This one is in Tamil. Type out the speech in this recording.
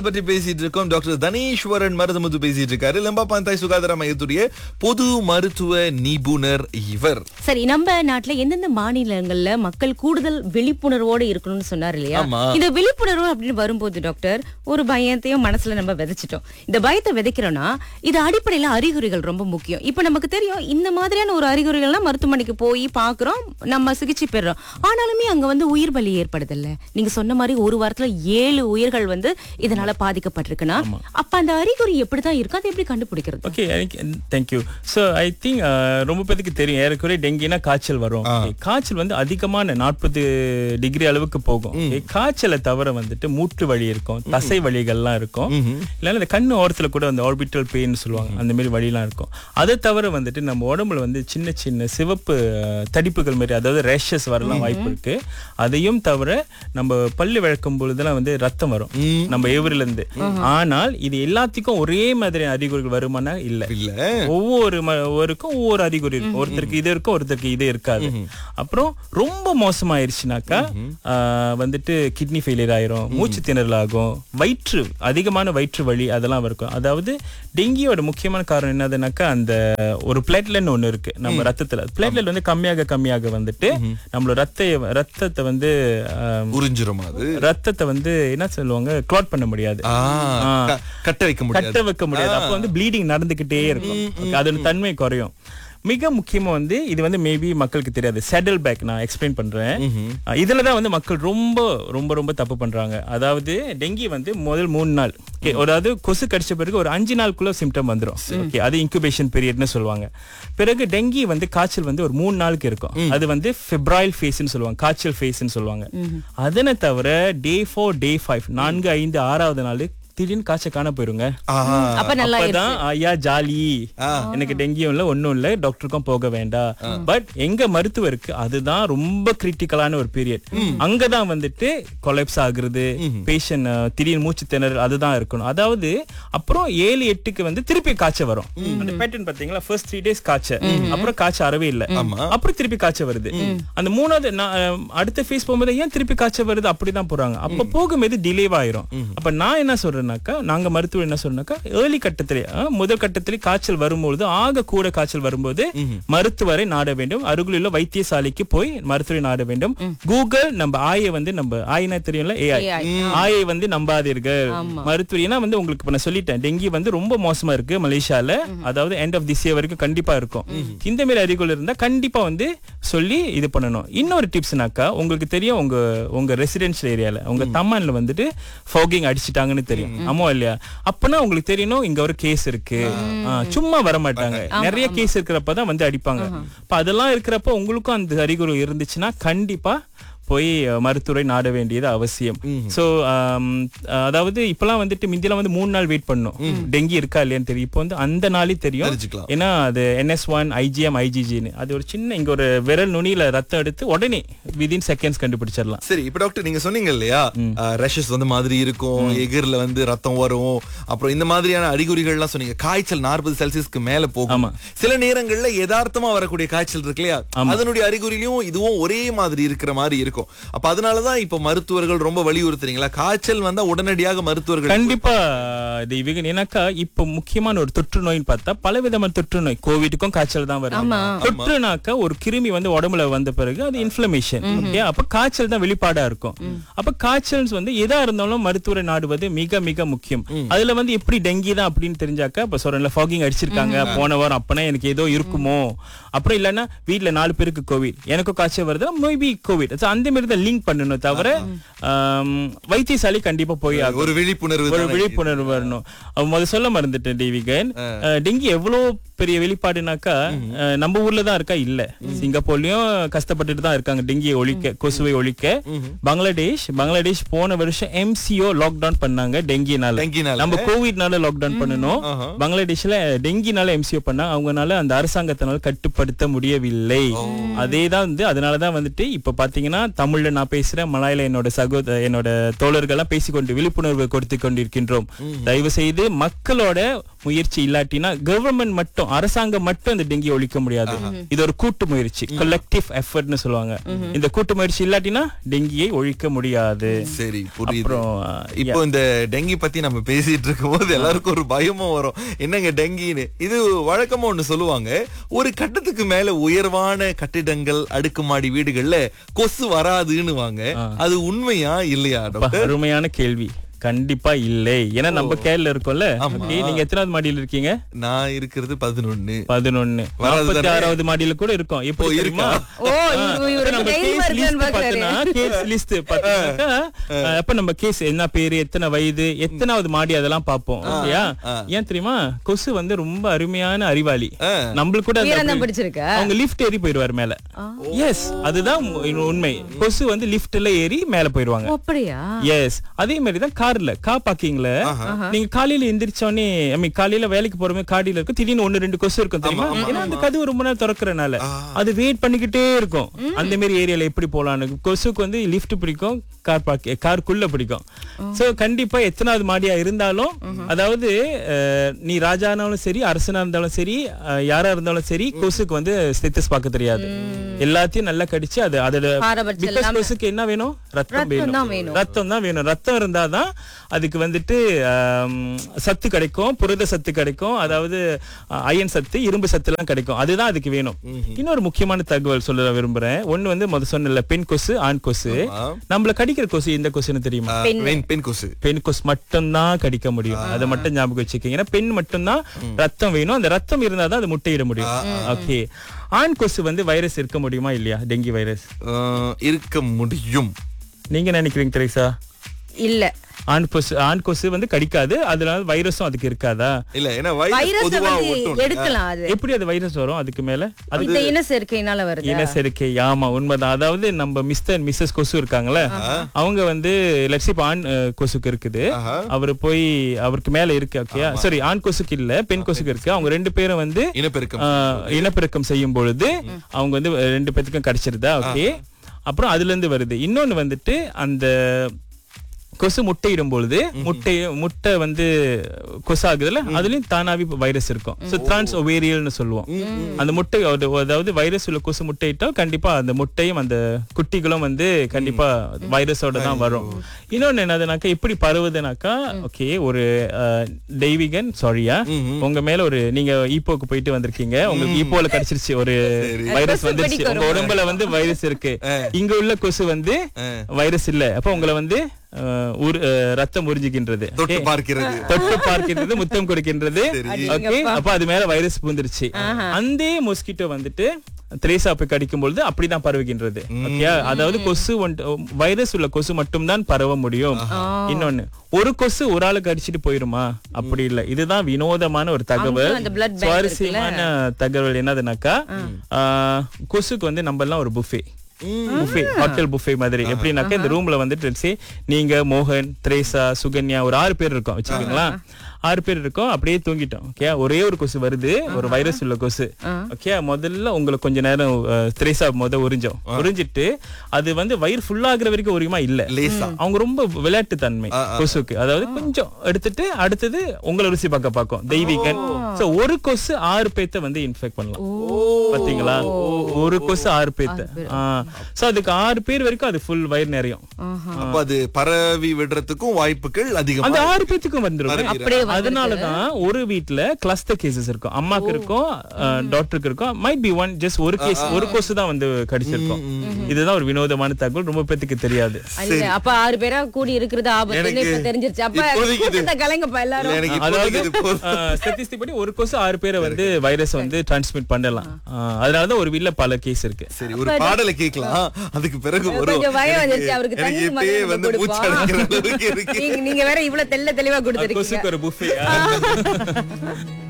பற்றி பேசிட்டு இருக்கோம். டாக்டர் தனீஸ்வரன் மருதமுத்து பேசிட்டு இருக்காரு. லம்பாபாந்தாய் சுகாதார மையத்துடைய பொது மருத்துவ நிபுணர் இவர். சரி, நம்ம நாட்டுல எந்தெந்த மாநிலங்கள்ல மக்கள் கூடுதல் விழிப்புணர்வோடு இருக்கணும்னு சொன்னார் இல்லையா? ஆமா. இந்த விழிப்புணர்வு அப்படின்னு வரும்போது டாக்டர், ஒரு பயத்தையும் மனசுல நம்ம விதைச்சிட்டோம். இந்த பயத்தை விதைக்கிறோம்னா இது அடிப்படையில அறிகுறிகள் ரொம்ப முக்கியம். இப்ப நமக்கு தெரியும் இந்த மாதிரியான ஒரு அறிகுறிகள்லாம் மருத்துவமனைக்கு போய் பாக்குறோம், நம்ம சிகிச்சை பெறுறோம். ஆனாலுமே அங்க உயிர் பலி ஏற்படுது இல்ல? நீங்க சொன்ன மாதிரி ஒரு வாரத்துல 7 உயிர்கள் இதனால பாதிக்கப்பட்டிருக்குன்னா அப்ப அந்த அறிகுறி எப்படிதான் இருக்கு, அதை எப்படி கண்டுபிடிக்கிறது? Okay, thank you. So I think ரொம்ப பேருக்கு தெரியும், ஏறக்குறைய டெங்கினா காய்ச்சல் வரும். காய்ச்சல் அதிகமான 40 டிகிரி அளவுக்கு போகும். காய்ச்சலை தவிர மூட்டு வலி இருக்கும், தசை வலிகள்லாம் இருக்கும், இல்லைன்னா இந்த கண்ணு ஓரத்துல கூட அந்த ஆர்பிட்டல் பெயின் சொல்லுவாங்க, அந்த மாதிரி வலிலாம் இருக்கும். அதை தவிர நம்ம உடம்புல சின்ன சின்ன சிவப்பு தடிப்புகள் மாதிரி, அதாவது ரேஷஸ் வரலாம் வாய்ப்பு இருக்கு. அதையும் தவிர நம்ம பல்லு விளக்கும் பொழுதுலாம் ரத்தம் வரும் நம்ம எவரில இருந்து. ஆனால் இது எல்லாத்துக்கும் ஒரே மாதிரி அறிகுறிகள் வருமானா இல்ல. ஒவ்வொருக்கும் ஒவ்வொரு அறிகுறி இருக்கும். ஒருத்தருக்கு இது இருக்கும், ஒருத்தருக்கு இது இருக்காது. அப்புறம் ரொம்ப மோசமாயிருச்சுனாக்கா கிட்னி ஃபெயிலியர் ஆயிரும், மூச்சு திணறல் ஆகும், அதிகமான வயிற்று வலி அதெல்லாம் இருக்கும். அதாவது டெங்கியோட முக்கியமான காரணம் என்னதுனாக்கா, அந்த ஒரு பிளேட்லெட் ஒண்ணு இருக்கு நம்ம ரத்தத்துல. பிளேட்லெட் கம்மியாக நம்மளோட ரத்தத்தை உறிஞ்சிரும். அது ரத்தத்தை என்ன சொல்லுவாங்க, கிளாட் பண்ண முடியாது, கட்ட வைக்க முடியாது. அப்ப ப்ளீடிங் நடந்துகிட்டே இருக்கும், அதோட தன்மை குறையும். மிக முக்கியமா இது மேபி மக்களுக்கு தெரியாது. செடல் பேக் நான் எக்ஸ்பிளைன் பண்றேன். இதுலதான் மக்கள் ரொம்ப ரொம்ப ரொம்ப தப்பு பண்றாங்க. அதாவது டெங்கி முதல் 3 நாள், அதாவது கொசு கடிச்ச பிறகு ஒரு 5 நாளுக்குள்ள சிம்டம் வந்துடும். ஓகே, அது இன்குபேஷன் பீரியட்னு சொல்லுவாங்க. பிறகு டெங்கி காய்ச்சல் ஒரு 3 நாளுக்கு இருக்கும். அது ஃபெப்ராயில் ஃபேஸ்ன்னு சொல்லுவாங்க, காய்ச்சல் ஃபேஸ்ன்னு சொல்லுவாங்க. அதனை தவிர டே 4, டே 5, 4, 5, 6வது நாள் திடீர்னு காய்ச்சல் காண போயிருங்க. அப்பதான் ஐயா ஜாலி, எனக்கு டெங்கியும் இல்ல ஒன்னும் இல்ல, டாக்டருக்கும் போக வேண்டாம். பட் எங்க மருத்துவருக்கு அதுதான் ரொம்ப கிரிட்டிக்கலான ஒரு பீரியட். அங்கதான் கொலாப்ஸ் ஆகுறது, பேஷண்ட் திடீர்னு மூச்சு திணறல், அதுதான் இருக்கணும். அதாவது அப்புறம் 7, 8க்கு திருப்பி காய்ச்சல் வரும். அந்த பேட்டர்ன் பாத்தீங்களா, ஃபர்ஸ்ட் 3 days காய்ச்சல், அப்புறம் காய்ச்சல் அறவே இல்ல, அப்புறம் திருப்பி காய்ச்சல் வருது. அந்த 3வது அடுத்த ஃபேஸ் போகும்போது ஏன் திருப்பி காய்ச்சல் வருது, அப்படிதான் போறாங்க. அப்ப போகும்போது டிலேவாயிரும். அப்ப நான் என்ன சொல்றேன், நாங்க மருத்துவர் என்ன சொல்றோம்னாக்கா, ஏர்லி கட்டத்திலே, முதல் கட்டத்திலே காய்ச்சல் வரும்போது, ஆக கூட காய்ச்சல் வரும்போது மருத்துவரை நாட வேண்டும். அருகிலுள்ள வைத்தியசாலைக்கு போய் மருத்துவரை நாட வேண்டும். கூகுள் நம்ம ஆயை நம்ம ஆயினா தெரியும்ல, ஆயை நம்பாதீர்கள். மருத்துவர் ஏன்னா உங்களுக்கு இப்ப நான் சொல்லிட்டேன், டெங்கி ரொம்ப மோசமா இருக்கு மலேசியால. அதாவது எண்ட் ஆஃப் திஸ் இயர் வரைக்கும் கண்டிப்பா இருக்கும். இந்த மாதிரி அறிகுறி இருந்தா கண்டிப்பா சொல்லி இது பண்ணணும். இன்னொரு டிப்ஸ்னாக்கா, உங்களுக்கு தெரியும், உங்க ரெசிடென்ஷியல் ஏரியால உங்க தம்மான்ல ஃபாகிங் அடிச்சிட்டாங்கன்னு தெரியும், ஆமா இல்லையா? அப்பனா உங்களுக்கு தெரியணும் இங்க ஒரு கேஸ் இருக்கு. சும்மா வர மாட்டாங்க, நிறைய கேஸ் இருக்கிறப்பதான் அடிப்பாங்க. அதெல்லாம் இருக்கிறப்ப உங்களுக்கும் அந்த அறிகுறி இருந்துச்சுன்னா கண்டிப்பா போய் மருத்துவரை நாட வேண்டியது அவசியம். சோ அதாவது இப்பெல்லாம் முந்தியெல்லாம் 3 நாள் வெயிட் பண்ணும் டெங்கி இருக்கா இல்லையான்னு தெரியும். இப்போ அந்த நாளே தெரியும். ஏன்னா அது NS1 IgM IgG, அது ஒரு சின்ன இங்க ஒரு விரல் நுனியில ரத்தம் எடுத்து உடனே விதின் செகண்ட்ஸ் கண்டுபிடிச்சிடலாம். சரி, இப்ப டாக்டர் நீங்க சொன்னீங்க இல்லையா, ரஷஸ் மாதிரி இருக்கும், எகிர்ல ரத்தம் வரும், அப்புறம் இந்த மாதிரியான அறிகுறிகள்லாம் சொன்னீங்க. காய்ச்சல் 40 செல்சியஸ்க்கு மேல போகும். சில நேரங்கள்ல யதார்த்தமா வரக்கூடிய காய்ச்சல் இருக்கு இல்லையா, அதனுடைய அறிகுறியிலும் இதுவும் ஒரே மாதிரி இருக்கிற மாதிரி இருக்கும். அப்ப அதனாலதான் இப்ப மருத்துவர்கள் ரொம்ப வலியுறுத்துறீங்களா, காய்ச்சல் வந்தா உடனடியாக மருத்துவர்கள்? கண்டிப்பா தெய்வீகன். ஏன்னாக்கா இப்ப முக்கியமான ஒரு தொற்று நோய்னு பார்த்தா பலவிதமான தொற்று நோய், கோவிடுக்கும் காய்ச்சல் தான் வரும். தொற்றுனாக்கா ஒரு கிருமி உடம்புல வந்த பிறகு அது இன்ஃப்ளமேஷன். அப்ப காய்ச்சல் தான் வெளிப்பாடா இருக்கும். அப்ப காய்ச்சல் எதா இருந்தாலும் மருத்துவரை நாடுவது மிக மிக முக்கியம். அதுல எப்படி டெங்கி தான் அப்படின்னு தெரிஞ்சாக்கா, இப்ப சொல்றேன்ல ஃபாகிங் அடிச்சிருக்காங்க போன வாரம், அப்பனா எனக்கு ஏதோ இருக்குமோ, அப்புறம் இல்லன்னா வீட்டுல 4 பேருக்கு கோவிட், எனக்கும் காய்ச்சல் வருது, மேபி கோவிட், அந்த மாதிரி தான் லிங்க் பண்ணணும். தவிர வைத்தியசாலை கண்டிப்பா போய் ஒரு விழிப்புணர்வு வரணும். முதல்ல சொல்ல மறந்துட்டேன் தெய்வீகன், டெங்கி எவ்வளவு பெரிய வெளிப்பாடுனாக்கா நம்ம ஊர்ல தான் இருக்கா இல்ல, சிங்கப்பூர்லயும் கஷ்டப்பட்டுட்டு தான் இருக்காங்க டெங்கியை ஒழிக்க, கொசுவை ஒழிக்க. பங்களாதேஷ் போன வருஷம் MCO லாக்டவுன் பண்ணாங்க டெங்கினால. நம்ம கோவிட்னால லாக்டவுன் பண்ணணும், பங்களாதேஷ்ல டெங்கினால MCO பண்ணாங்க. அவங்கனால அந்த அரசாங்கத்தினால கட்டுப்படுத்த முடியவில்லை. அதேதான் அதனாலதான் இப்ப பாத்தீங்கன்னா தமிழ்ல நான் பேசுறேன், மலாயில என்னோட தோழர்கள்லாம் பேசிக்கொண்டு விழிப்புணர்வு கொடுத்து கொண்டிருக்கின்றோம். தயவு செய்து மக்களோட முயற்சி இல்லாட்டினா கவர்மெண்ட் மட்டும் அரசாங்கம் மட்டும் இந்த டெங்கி ஒழிக்க முடியாது. இது ஒரு கூட்டு முயற்சி, கலெக்டிவ் எஃபர்ட்னு சொல்லுவாங்க. இந்த கூட்டு முயற்சி இல்லாட்டினா டெங்கியை ஒழிக்க முடியாது. சரி, புரியுது. இப்போ இந்த டெங்கி பத்தி நம்ம பேசிட்டு இருக்கும் போது எல்லாருக்கும் ஒரு பயமும் வரும், என்னங்க டெங்கின்னு. இது வழக்கமா ஒண்ணு சொல்லுவாங்க, ஒரு கட்டத்துக்கு மேல உயர்வான கட்டிடங்கள் அடுக்குமாடி வீடுகள்ல கொசு வராதுன்னு வாங்க. அது உண்மையா இல்லையா டாக்டர்? அருமையான கேள்வி. கண்டிப்பா இல்லை. ஏன்னா நம்ம கேரள இருக்கோம்ல. நீங்க எத்தனாவது மாடியில இருக்கீங்க? நான் இருக்கிறது 11. 46வது மாடியில கூட இருக்கோம். இப்போ இருக்கா? அப்ப நம்ம கேஸ் என்ன பேரு, எத்தனை வயது, எத்தனாவது மாடி, அதெல்லாம் பாப்போம். ஓகேயா? ஏன் தெரியுமா? கொசு வந்து ரொம்ப அருமையான அறிவாளி. நம்மளுக்கு கூட அவங்க லிஃப்ட் ஏறி போயிடுவாரு மேல. எஸ், அதுதான் உண்மை. கொசு வந்து லிஃப்ட்ல ஏறி மேல போயிடுவாங்க. எஸ், அதே மாதிரிதான் கார் பார்க்கிங்ல நீங்க காலையில எந்திரிச்சோடனே, காலையில வேலைக்கு போறமே காடியில இருக்கும், திடீர்னு 1-2 கொசு இருக்கும் தெரியுமா? ஏன்னா அந்த கதவு ரொம்ப நேரம் திறக்கறனால அது வெயிட் பண்ணிக்கிட்டே இருக்கும். அந்த மாதிரி ஏரியால எப்படி போலான்னு. கொசுக்கு வந்து லிஃப்ட் பிடிக்கும், காருக்குள்ள பிடிக்கும். சோ கண்டிப்பா எத்தனாவது மாடியா இருந்தாலும், அதாவது நீ ராஜானாலும் சரி, அரசனா இருந்தாலும் சரி, யாரா இருந்தாலும் சரி, கொசுக்கு வந்து ஸ்டேட்டஸ் பார்க்க தெரியாது. எல்லாத்தையும் நல்லா கடிச்சு அதோட கொசுக்கு என்ன வேணும்? ரத்தம் வேணும். ரத்தம் தான் வேணும். ரத்தம் இருந்தாதான் அதுக்கு வந்துட்டு சத்து கிடைக்கும், புரத சத்து கிடைக்கும், அதாவது அயன் சத்து, இரும்பு சத்து எல்லாம் கிடைக்கும். அதுதான் அதுக்கு வேணும். இன்னொரு முக்கியமான தகவல் சொல்ல விரும்புறேன். ஒண்ணு வந்து சொன்ன பெண் கொசு, ஆண் கொசு. நம்மள கடிக்கிற கொசு எந்த கொசுன்னு தெரியுமா? பெண் கொசு. பெண் கொசு மட்டும் தான் கடிக்க முடியும். அதை மட்டும் ஞாபகம் வச்சுக்கோங்க. ஏன்னா பெண் மட்டும் தான் ரத்தம் வேணும். அந்த ரத்தம் இருந்தாதான் அது முட்டையிட முடியும். ஓகே, ஆண் கொசு வந்து வைரஸ் இருக்க முடியுமா இல்லையா? டெங்கி வைரஸ் இருக்க முடியும். நீங்க நினைக்கிறீங்க தெரேசா? இல்ல, ஆண் கொசு வந்து கடிக்காது, அதனால வைரஸும் அதுக்கு இருக்காதா? இல்ல, ஏன்னா வைரஸ் பொதுவா எடுக்கலாம். அது எப்படி அது வைரஸ் வரும் அதுக்கு மேல? அது இன சேர்க்கையினால வருது. இன சேர்க்கை, ஆமா, உண்மைதான். அதாவது நம்ம மிஸ்டர் அண்ட் மிஸ்ஸஸ் கொசு இருக்காங்கல்ல, அவங்க வந்து லட்சிப் ஆண் கொசுக்கு இருக்குது, அவரு போய் அவருக்கு மேல இருக்கு. ஓகே, சரி, ஆண் கொசுக்கு இல்ல, பெண் கொசுக்கு இருக்கு. அவங்க 2 பேரும் வந்து இனப்பெருக்கம் செய்யும் பொழுது அவங்க வந்து 2 பேத்துக்கும் கிடைச்சிருதா? ஓகே, அப்புறம் அதுல இருந்து வருது. இன்னொன்னு வந்துட்டு அந்த கொசு முட்டையிடும் பொழுது முட்டை வந்து கொசாகுதுல, அதுலயும் தானாவி வைரஸ் இருக்கும். சோ டிரான்ஸ் ஓவேரியல்னு சொல்லுவோம். அந்த முட்டை, அதாவது வைரஸ் உள்ள கொசு முட்டையிட்டா கண்டிப்பா அந்த முட்டையும் அந்த குட்டிகளும் வந்து கண்டிப்பா வைரஸோட தான் வரும். இன்னொன்னு என்னதுனாக்கா, எப்படி பரவுதுனாக்கா, ஓகே, ஒரு தெய்வீகன் சாரியா, உங்க மேல ஒரு நீங்க ஈப்போக்கு போயிட்டு வந்திருக்கீங்க, உங்களுக்கு ஈப்போல கிடைச்சிருச்சு, ஒரு வைரஸ் வந்துருச்சு, உங்க உடம்புல வந்து வைரஸ் இருக்கு. இங்க உள்ள கொசு வந்து வைரஸ் இல்ல, அப்ப உங்களை வந்து ரத்தம் உறிஞ்சுகின்றது, தொட்டு பார்க்கிறது, முத்தம் கொடுக்கின்றது. ஓகே, அப்ப அது மேல வைரஸ் பூந்துருச்சு. அந்த மொஸ்கிட்டோ வந்துட்டு திரேசா போய் கடிக்கும் பொழுது அப்படிதான் பரவுகின்றது. ஓகே, அதாவது கொசு வைரஸ் உள்ள கொசு மட்டும் தான் பரவ முடியும். இன்னொன்னு, ஒரு கொசு ஒரு ஆளுக்கு அடிச்சுட்டு போயிருமா? அப்படி இல்ல. இதுதான் வினோதமான ஒரு தகவல், சுவாரஸ்யமான தகவல். என்னதுனாக்கா, கொசுக்கு வந்து நம்ம எல்லாம் ஒரு புஃபே, ஹோட்டல் புஃபே மாதிரி. எப்படின்னாக்கா, இந்த ரூம்ல வந்துட்டு நீங்க, மோகன், திரேசா, சுகன்யா, ஒரு 6 பேர் இருக்கோம் வச்சுக்கீங்களா. 6 பேர் இருக்கோம், அப்படியே தூங்கிட்டோம். ஓகே, ஒரே ஒரு கொசு வருது, ஒரு வைரஸ் உள்ள கொசு. ஓகே, முதல்ல உங்களுக்கு கொஞ்ச நேரம் திரேசா உறிஞ்சிட்டு அது வந்து வயிறு ஃபுல் ஆகுற வரைக்கும் உரியுமா? இல்ல, அவங்க ரொம்ப விளையாட்டு தன்மை கொசுக்கு. அதாவது கொஞ்சம் எடுத்துட்டு அடுத்தது உங்களை ருசி பார்க்கும், தெய்வீகன். சோ ஒரு கொசு 6 பேத்த வந்து இன்ஃபெக்ட் பண்ணலாம். பாத்தீங்களா? ஒரு கொசு 6 பேத்த. சோ அதுக்கு 6 பேர் வரைக்கும் அது ஃபுல் வயிறு நிறையும். அப்ப அது பரவி விடுறதுக்கும் வாய்ப்புகள் அதிகம். அந்த 6 பேத்துக்கும் வந்துரும். அதனாலதான் ஒரு வீட்டுல கிளஸ்டர் கேசஸ் இருக்கும். அம்மாக்கு இருக்கும், டாக்டருக்கு இருக்கும். மைட் பி ஒன், ஜஸ்ட் ஒரு கேஸ், ஒரு கொசு தான் வந்து கடிச்சிருக்கும். இதுதான் ஒரு வினோதமான தகவல், ரொம்ப பேத்துக்கு தெரியாது. அப்ப 6 பேரா கூடி இருக்கிறது ஆபத்துன்னு இப்ப தெரிஞ்சிருச்சு. அப்ப கலங்கப்பா எல்லாரும். அதாவது ஸ்டாட்டிஸ்டிக் படி ஒரு கொசு 6 பேரை வந்து வைரஸ் வந்து டிரான்ஸ்மிட் பண்ணலாம். அதனாலதான் ஒரு வீட்ல பல கேஸ் இருக்கு. சரி, ஒரு பாடலை கேட்கலாம், அதுக்கு பிறகு நீங்க வேற இவ்வளவு தெளிவா கொடுத்திருக்கீங்க. ஒரு புஃபே